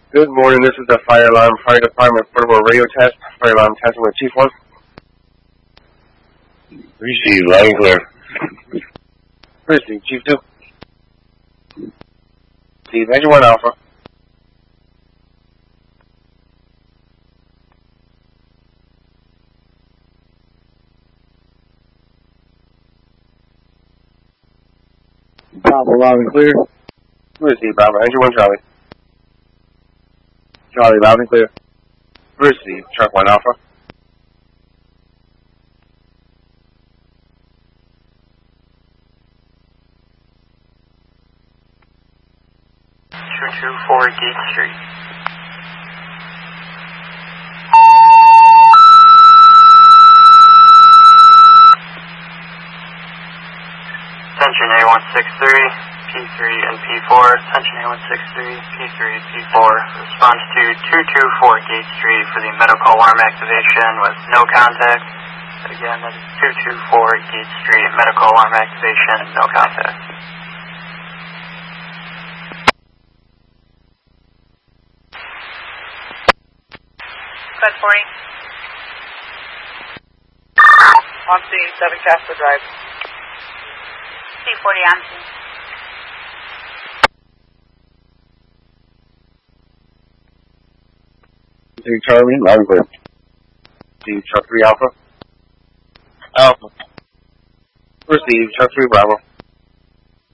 Good morning, this is the Fire Alarm Fire Department Portable Radio Test. Fire Alarm testing with Chief 1. Receive, loud and clear. Receive, Chief 2. Receive, Engine 1 Alpha. Bravo, loud and clear. Receive, Bravo, Engine 1 Charlie. Charlie, loud and clear. Receive, Truck 1 Alpha. .224 Gate Street. Attention A163, P3 and P4. Attention A163, P3, P4. Response to 224 Gate Street for the medical alarm activation with no contact. Again, that is 224 Gate Street, medical alarm activation, no contact. Code 40. On scene, 7 Casper Drive. C40 on scene. Receive, Charlie, loud and clear. Receive, Truck 3 Alpha. Alpha. Receive, Truck 3 Bravo.